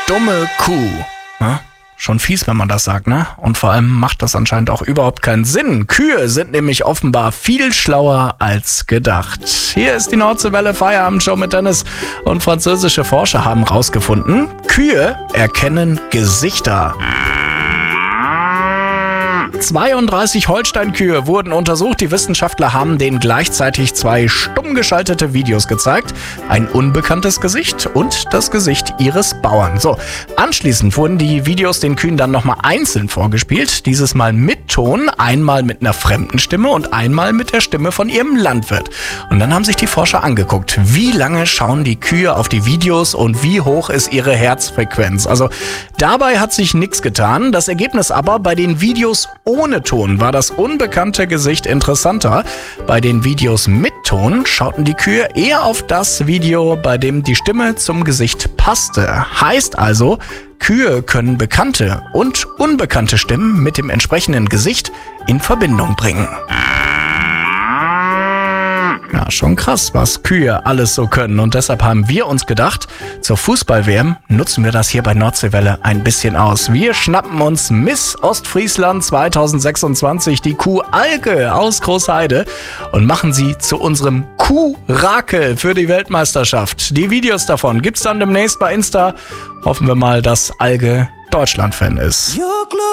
Dumme Kuh. Ja? Schon fies, wenn man das sagt, ne? Und vor allem macht das anscheinend auch überhaupt keinen Sinn. Kühe sind nämlich offenbar viel schlauer als gedacht. Hier ist die Nordseewelle Feierabendshow mit Dennis. Und französische Forscher haben rausgefunden, Kühe erkennen Gesichter. 32 Holsteinkühe wurden untersucht. Die Wissenschaftler haben denen gleichzeitig 2 stumm geschaltete Videos gezeigt. Ein unbekanntes Gesicht und das Gesicht ihres Bauern. So, anschließend wurden die Videos den Kühen dann nochmal einzeln vorgespielt. Dieses Mal mit Ton, einmal mit einer fremden Stimme und einmal mit der Stimme von ihrem Landwirt. Und dann haben sich die Forscher angeguckt, wie lange schauen die Kühe auf die Videos und wie hoch ist ihre Herzfrequenz. Also dabei hat sich nichts getan. Das Ergebnis aber: bei den Videos ohne Ton war das unbekannte Gesicht interessanter. Bei den Videos mit Ton schauten die Kühe eher auf das Video, bei dem die Stimme zum Gesicht passte. Heißt also, Kühe können bekannte und unbekannte Stimmen mit dem entsprechenden Gesicht in Verbindung bringen. Ja, schon krass, was Kühe alles so können. Und deshalb haben wir uns gedacht, zur Fußball-WM nutzen wir das hier bei Nordseewelle ein bisschen aus. Wir schnappen uns Miss Ostfriesland 2026, die Kuh Alke aus Großheide, und machen sie zu unserem Kuh-Rakel für die Weltmeisterschaft. Die Videos davon gibt's dann demnächst bei Insta. Hoffen wir mal, dass Alke Deutschland-Fan ist.